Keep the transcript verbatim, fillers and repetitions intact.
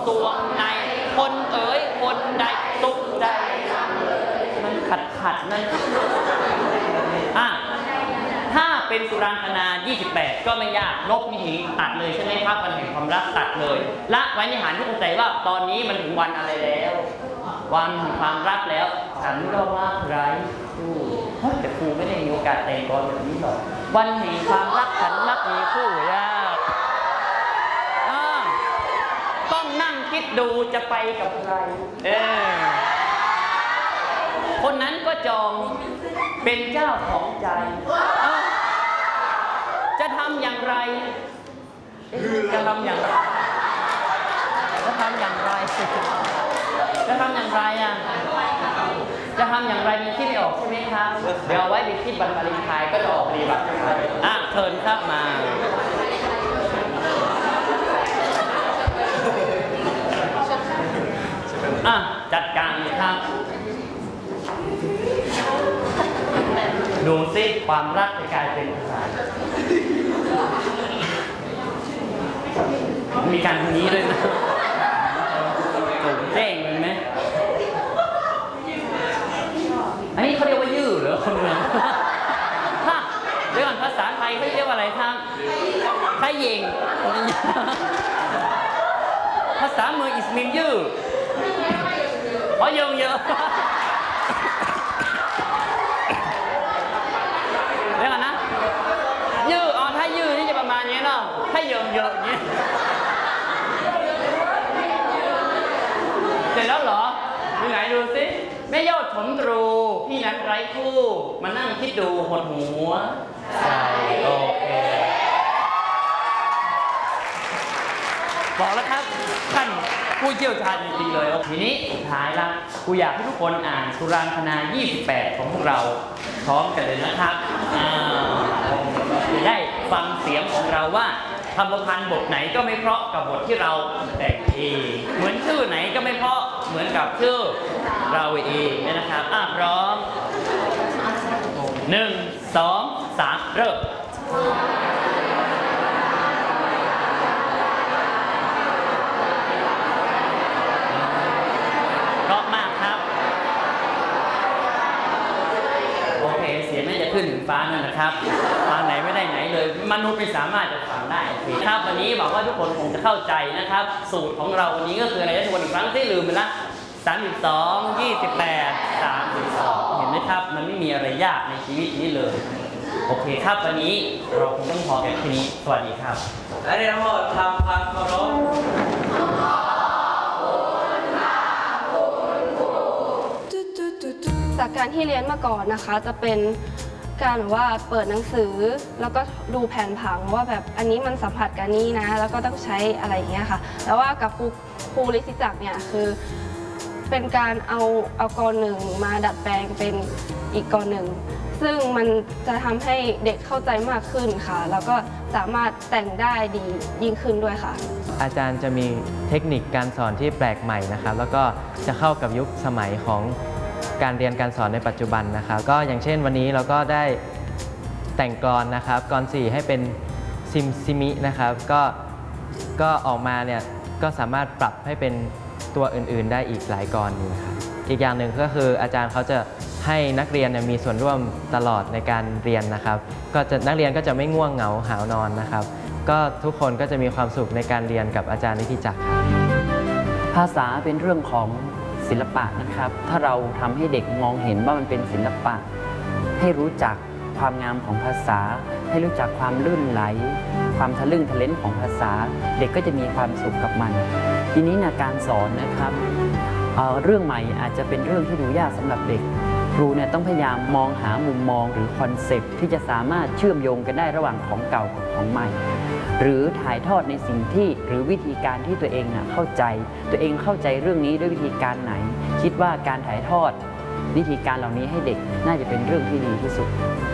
ตัวในคนเอ๋ยคนใดตุกใจมันขัดขัดนั่นอ่ะถ้าเป็นสุรางคณายี่สิบแปดก็ไม่ยากลบนิหิงตัดเลยใช่ไหมครับวันแห่งความรักตัดเลยละไว้ในหารที่เข้าใจว่าตอนนี้มันถึงวันอะไรแล้ววันแห่งความรักแล้วฉันก็รักไร้คู่แต่ครูไม่ได้มีโอกาสแต่งก่อนแบบนี้หรอกวันแห่งความรักฉันรักมีคู่ยากต้องนั่งคิดดูจะไปกับใครเออคนนั้นก็จองเป็นเจ้าของใจจะทำอย่างไรจะทำอย่างไรจะทำอย่างไรจะทำอย่างไรอ่ะจะทำอย่างไรมีคิดไม่ออกใช่ไหมครับเดี๋ยวเอาไว้ไปคิดวันวาเลนไทน์ก็จะออกดีบัตรอ่ะเชิญครับมาอ่ะจัดการเลยครับดูซิความรักจะกลายเป็นอะไรมีการทีนี้ด้วยนะตรงแจ้งเลยไหมอันนี้เขาเรียกว่ายื้อเหรอคนเมืองถ้าเดี๋ยวก่อนภาษาไทยเขาเรียกว่าอะไรครับไทยเยงภาษาเมืองอิสมินยื้อเพราะเยอะเยอะเรียกกันนะยืดอ๋อถ้ายืดนี่จะประมาณนี้เนาะถ้าเยอะเยอะอย่างนี้เสร็จแล้วเหรอดูไหนดูสิแม่ยอดผมตรูพี่นั้นไร้คู่มานั่งคิดดูหดหัวใช่โอเคบอกแล้วครับท่านผู้เชี่ยวชาญจริงๆเลยทีนี้สุดท้ายละกูอยากให้ทุกคนอ่านสุรางคณายี่สิบแปดของพวกเราพร้อมกันเลยนะครับจะได้ฟังเสียงของเราว่าธรรมพันธ์บทไหนก็ไม่เพราะกับบทที่เราแต่งเองเหมือนชื่อไหนก็ไม่เพราะเหมือนกับชื่อเราเองนะครับอ่ะพร้อมหนึ่งสองสามเริ่มเพราะมากครับโอเคเสียงน่าจะขึ้นถึงฟ้านั่นนะครับฟังไหนไม่ได้ไหนเลยมนุษย์ไม่สามารถจะฟังได้ครับวันนี้บอกว่าทุกคนคงจะเข้าใจนะครับสูตรของเราวันนี้ก็คืออะไรทุกคนอีกครั้งที่ลืมไปละสามสิบสอง ยี่สิบแปด สามสิบสองเห็นไหมครับมันไม่มีอะไรยากในชีวิตนี้เลยโอเคครับวันนี้เราคงต้องพอแค่ทีนี้สวัสดีครับและในทั้งหมดทำความเคารพจากการที่เรียนมาก่อนนะคะจะเป็นการแบบว่าเปิดหนังสือแล้วก็ดูแผนผังว่าแบบอันนี้มันสัมผัสกับนี้นะแล้วก็ต้องใช้อะไรอย่างเงี้ยค่ะแล้วว่ากับครูครูฤทธิจักรเนี่ยคือเป็นการเอาเอากรหนึ่งมาดัดแปลงเป็นอีกกรหนึ่งซึ่งมันจะทำให้เด็กเข้าใจมากขึ้นค่ะแล้วก็สามารถแต่งได้ดียิ่งขึ้นด้วยค่ะอาจารย์จะมีเทคนิคการสอนที่แปลกใหม่นะครับแล้วก็จะเข้ากับยุคสมัยของการเรียนการสอนในปัจจุบันนะครับก็อย่างเช่นวันนี้เราก็ได้แต่งกลอนนะครับกลอนสี่ให้เป็นซิมซิมินะครับก็ก็ออกมาเนี่ยก็สามารถปรับให้เป็นตัวอื่นๆได้อีกหลายกลอยู่ครับอีกอย่างหนึ่งก็คืออาจารย์เขาจะให้นักเรียนมีส่วนร่วมตลอดในการเรียนนะครับก็จะนักเรียนก็จะไม่ง่วงเหงาหาวนอนนะครับก็ทุกคนก็จะมีความสุขในการเรียนกับอาจารย์นิติจักรครับภาษาเป็นเรื่องของศิลปะนะครับถ้าเราทำให้เด็กมองเห็นว่ามันเป็นศิลปะให้รู้จักความงามของภาษาให้รู้จักความลื่นไหลความทะลึ่งทะเลนของภาษาเด็กก็จะมีความสุขกับมันทีนี้นะการสอนนะครับ เอ่อ เรื่องใหม่อาจจะเป็นเรื่องที่ดูยากสำหรับเด็กครูเนี่ยต้องพยายามมองหามุมมองหรือคอนเซปต์ที่จะสามารถเชื่อมโยงกันได้ระหว่างของเก่ากับของใหม่หรือถ่ายทอดในสิ่งที่หรือวิธีการที่ตัวเองนะเข้าใจตัวเองเข้าใจเรื่องนี้ด้วยวิธีการไหนคิดว่าการถ่ายทอดวิธีการเหล่านี้ให้เด็กน่าจะเป็นเรื่องที่ดีที่สุด